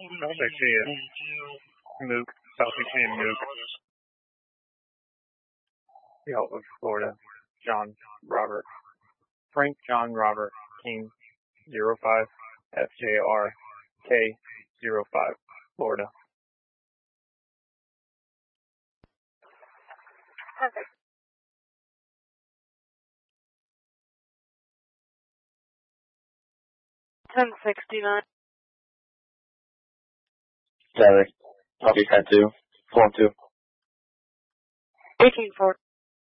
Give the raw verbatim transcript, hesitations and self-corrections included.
South sixty-eight, Mook, South sixty-eight, Mook. Yellow, Florida, John Robert. Frank John Robert, King, zero five, F J R, K, zero five, Florida. Perfect. ten sixty-nine. Derek, copy ten two, four two. Eighteen four.